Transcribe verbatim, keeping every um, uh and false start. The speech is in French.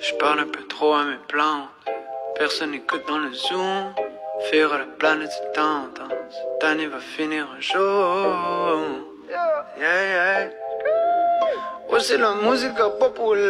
Je parle un peu trop à mes plantes. Personne n'écoute dans le zoom. Faire à la planète c'est tendance. Cette année va finir un jour. Yeah, yeah. Ouais, c'est la musique populaire.